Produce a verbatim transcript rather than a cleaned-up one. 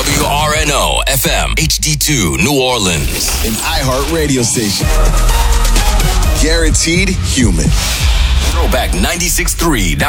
W R N O F M H D two New Orleans. An iHeart radio station. Guaranteed human. Throwback ninety-six point three